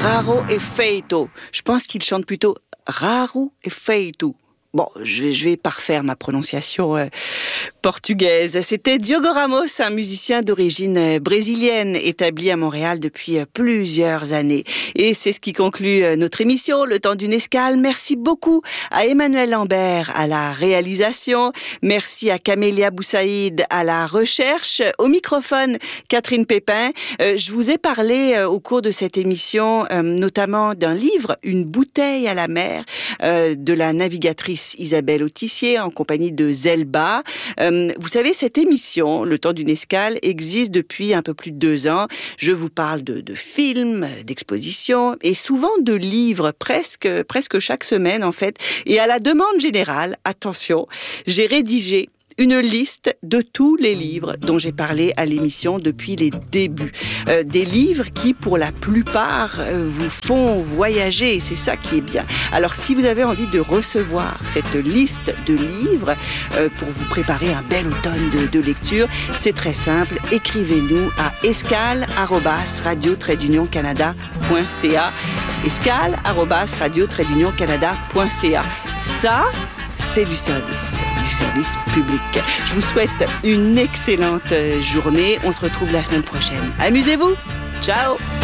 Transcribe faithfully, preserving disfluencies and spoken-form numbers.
Raro e feito. Je pense qu'il chante plutôt Raro e feito. Bon, je vais, je vais parfaire ma prononciation euh, portugaise. C'était Diogo Ramos, un musicien d'origine euh, brésilienne, établi à Montréal depuis euh, plusieurs années. Et c'est ce qui conclut euh, notre émission, Le Temps d'une Escale. Merci beaucoup à Emmanuel Lambert à la réalisation. Merci à Camélia Boussaïd à la recherche. Au microphone, Catherine Pépin. Euh, je vous ai parlé euh, au cours de cette émission, euh, notamment d'un livre, Une bouteille à la mer, euh, de la navigatrice Isabelle Autissier en compagnie de Zelba. Euh, vous savez, cette émission, Le Temps d'une Escale, existe depuis un peu plus de deux ans. Je vous parle de, de films, d'expositions et souvent de livres, presque, presque chaque semaine en fait. Et à la demande générale, attention, j'ai rédigé une liste de tous les livres dont j'ai parlé à l'émission depuis les débuts. Euh, des livres qui, pour la plupart, euh, vous font voyager. C'est ça qui est bien. Alors, si vous avez envie de recevoir cette liste de livres euh, pour vous préparer un bel automne de, de lecture, c'est très simple. Écrivez-nous à escale arobase radio trait d'union canada point c a escale arobase radio trait d'union canada point c a. Ça, c'est du service, du service public. Je vous souhaite une excellente journée. On se retrouve la semaine prochaine. Amusez-vous. Ciao.